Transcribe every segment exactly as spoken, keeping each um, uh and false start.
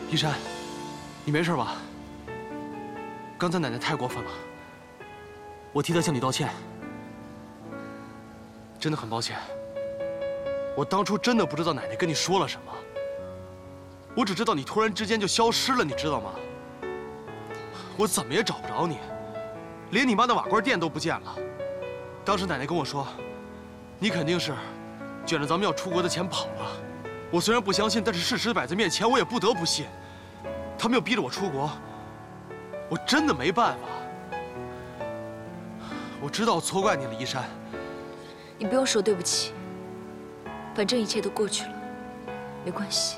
依山，你没事吧？刚才奶奶太过分了，我替她向你道歉，真的很抱歉。我当初真的不知道奶奶跟你说了什么，我只知道你突然之间就消失了，你知道吗？我怎么也找不着你，连你妈的瓦罐店都不见了。当时奶奶跟我说，你肯定是卷着咱们要出国的钱跑了。我虽然不相信，但是事实摆在面前，我也不得不信。他们又逼着我出国，我真的没办法。我知道我错怪你了，依山。 你不用说对不起，反正一切都过去了，没关系。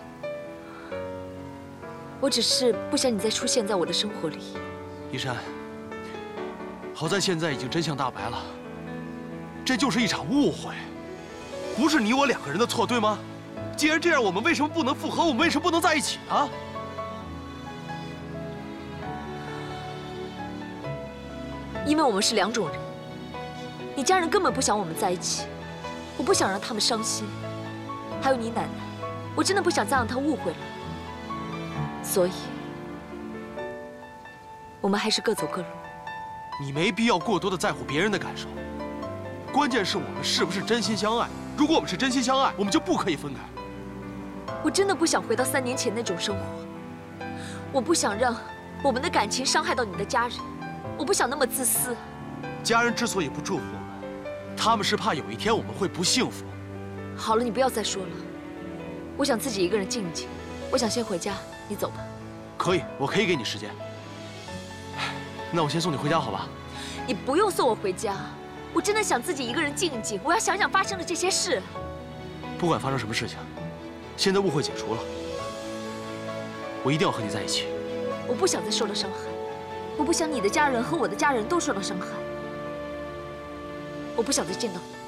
我只是不想你再出现在我的生活里。 依山，好在现在已经真相大白了，这就是一场误会，不是你我两个人的错，对吗？既然这样，我们为什么不能复合？我们为什么不能在一起呢？ 因为我们是两种人。你家人根本不想我们在一起，我不想让他们伤心。还有你奶奶，我真的不想再让她误会了。所以，我们还是各走各路。 你没必要过多的在乎别人的感受，关键是我们是不是真心相爱。如果我们是真心相爱，我们就不可以分开。 我真的不想回到三年前那种生活，我不想让我们的感情伤害到你的家人，我不想那么自私。 家人之所以不祝福我们，他们是怕有一天我们会不幸福。 好了，你不要再说了，我想自己一个人静一静，我想先回家，你走吧。 可以，我可以给你时间。那我先送你回家，好吧？ 你不用送我回家，我真的想自己一个人静一静，我要想想发生的这些事。 不管发生什么事情，现在误会解除了，我一定要和你在一起。 我不想再受到伤害，我不想你的家人和我的家人都受到伤害，我不想再见到你。